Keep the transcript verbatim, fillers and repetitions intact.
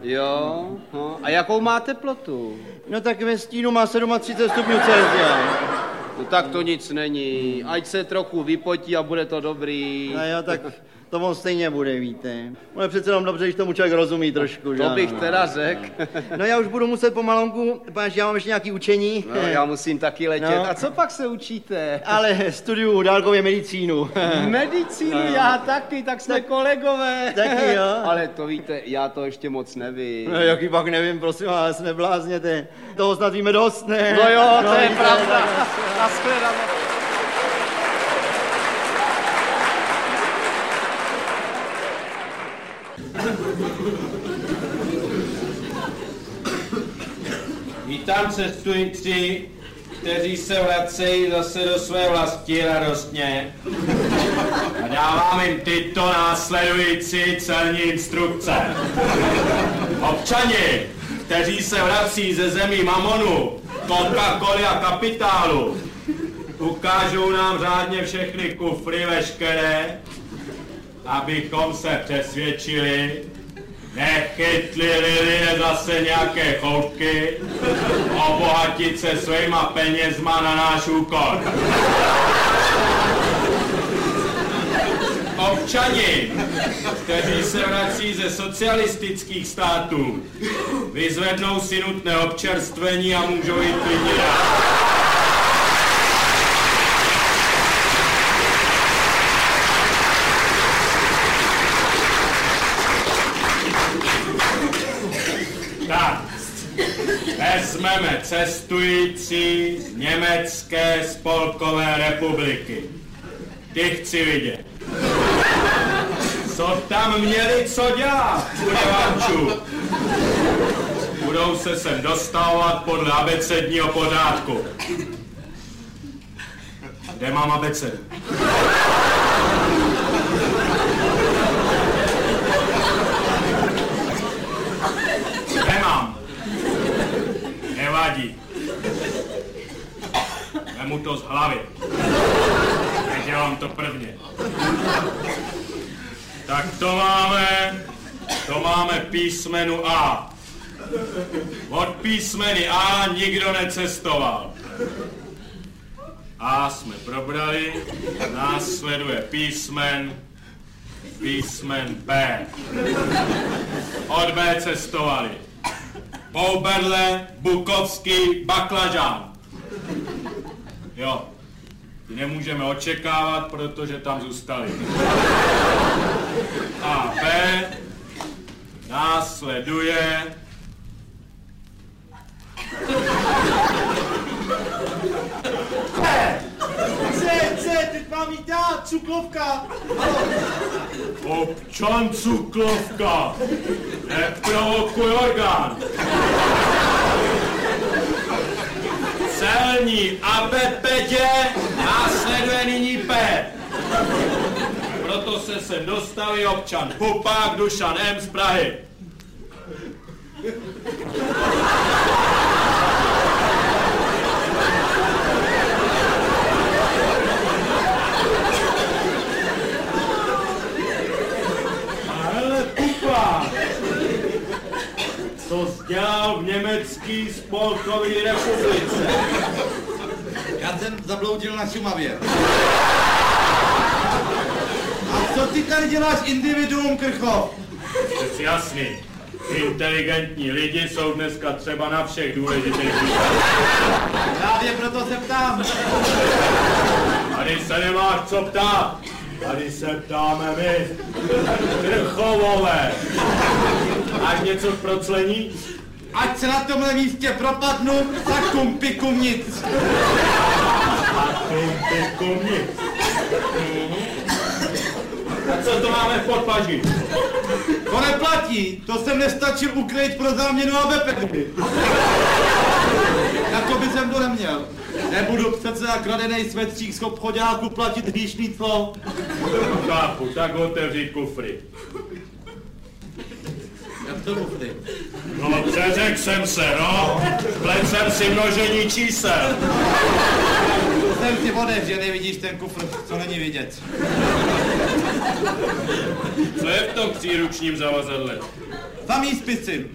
Jo, no. A jakou má teplotu? No tak ve stínu má třicet sedm stupňů Celsia. No tak to nic není. Ať se trochu vypotí a bude to dobrý. No jo, tak to on stejně bude, víte. Ale přece jenom dobře, když tomu člověk rozumí trošku, že? To bych teda řekl. No já už budu muset pomalonku, protože já mám ještě nějaký učení. No, já musím taky letět. No. A co pak se učíte? Ale studiu dálkově medicínu. Medicínu, No. já taky, tak jsme tak, kolegové. Taky jo. Ale to víte, já to ještě moc nevím. No jaký pak nevím, prosím vás, neblázněte. Toho snad víme dost, ne? No jo, to no, je víte, pravda. tak... Naschledanou. Vítám cestující, kteří se vracejí zase do své vlasti radostně. A dávám jim tyto následující celní instrukce. Občani, kteří se vrací ze zemí Mamonu, Coca-Coly a kapitálu, ukážou nám řádně všechny kufry veškeré, abychom se přesvědčili, nechytli lidé zase nějaké choutky, obohatit se svýma penězma na náš úkor. Občani, kteří se vrací ze socialistických států, vyzvednou si nutné občerstvení a můžou jít klidně dál. Tak, vezmeme cestující z Německé spolkové republiky. Ty chci vidět. Co tam měli co dělat, udělančů? Budou se sem dostávat podle abecedního pořádku. Kde mám abecedu? Nemám. Nevadí. Vemu to z hlavy. Nedělám to prvně. Tak to máme, to máme písmenu A. Od písmeny A nikdo necestoval. A jsme probrali, následuje písmen, písmen B. Od B cestovali Pouberle, Bukovský, Baklažán. Jo, ty nemůžeme očekávat, protože tam zůstali. A B následuje Co, co, teď mám jít já, cuklovka. občan Cuklovka. Neprovokuj orgán. Celní A B P D následuje nyní P. Proto se sem dostaví občan Pupák Dušan M z Prahy. Ale Pupák, co jsi dělal v Německé spolkové republice? Já jsem zabloudil na Šumavě. A co ty tady děláš, individuum, Krchov? Jsi jasný. Inteligentní lidi jsou dneska třeba na všech důležitých místech. Právě proto se ptám. Tady se nemáš co ptát. Tady se ptáme my. Krchovové. Máš něco k proclení? Ať se na tomhle místě propadnu, sakum pikum nic. Sakum pikum nic. A co to máme v podpaží? To neplatí, to jsem nestačil ukrýt pro záměnu a bepedy. Jako by jsem to neměl. Nebudu přece za kradenej svetřík z obchodáku platit hříšný clo. Chápu, tak otevřít kufry. Jak to kufry? No, přeřekl jsem se, no. Plet jsem si množení čísel. To jsem si vodev, že nevidíš ten kufr, co není vidět. Co je v tom příručním zavazadle? Samý spisy.